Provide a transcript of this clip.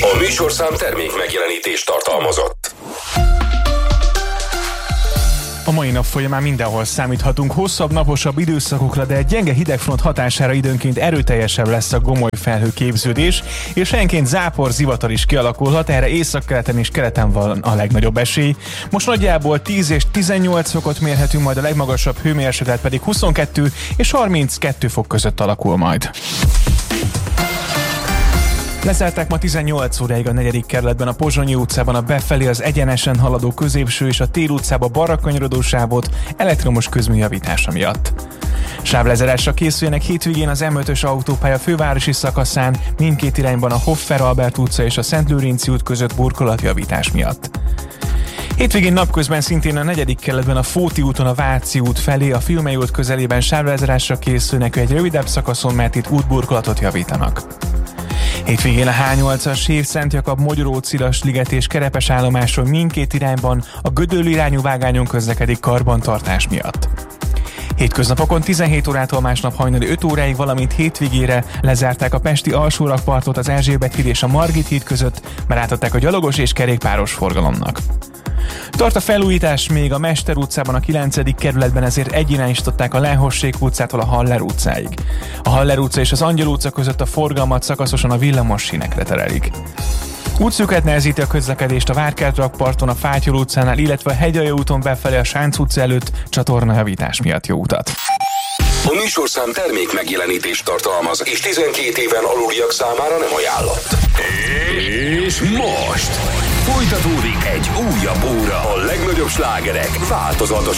A műsorszám termék megjelenítést tartalmazott. A mai nap folyamán mindenhol számíthatunk hosszabb, naposabb időszakokra, de egy gyenge hidegfront hatására időnként erőteljesebb lesz a gomoly felhőképződés, és helyenként zápor, zivatar is kialakulhat, erre északkeleten és keleten van a legnagyobb esély. Most nagyjából 10 és 18 fokot mérhetünk, majd a legmagasabb hőmérséklet pedig 22 és 32 fok között alakul majd. Lezárták ma 18 óráig a 4. kerületben a Pozsonyi utcában a befelé az egyenesen haladó középső és a Tél utcába balra kanyarodó sávot elektromos közműjavítása miatt. Sávlezárásra készüljenek hétvégén az M5-ös autópálya fővárosi szakaszán mindkét irányban a Hoffer Albert utca és a Szent Lőrinci út között burkolatjavítás miatt. Hétvégén napközben szintén a 4. kerületben a Fóti úton a Váci út felé a Fiumei út közelében sávlezárásra készülnek, egy rövidebb szakaszon, mert itt útburkolatot javítanak. Hétvégén a H8-as Hév Szent Jakab Mogyoró-Cilas-liget és Kerepes állomásról mindkét irányban a Gödöllő irányú vágányon közlekedik karbantartás miatt. Hétköznapokon 17 órától másnap hajnali 5 óráig, valamint hétvégére lezárták a pesti alsórakpartot az Erzsébet híd és a Margit híd között, mert átadták a gyalogos és kerékpáros forgalomnak. Tart a felújítás még a Mester utcában a 9. kerületben, ezért egyirányosították a Lehossék utcától a Haller utcáig. A Haller utca és az Angyal utca között a forgalmat szakaszosan a villamos sínekre terelik. Útszűkület nehezíti a közlekedést a Várkert rakparton, a Fátyol utcánál, illetve a Hegyalja úton befelé a Sánc utca előtt csatornajavítás miatt jó utat. A műsorszám termék megjelenítést tartalmaz, és 12 éven aluliak számára nem ajánlott. És most folytatódik egy újabb óra a legnagyobb slágerek változatos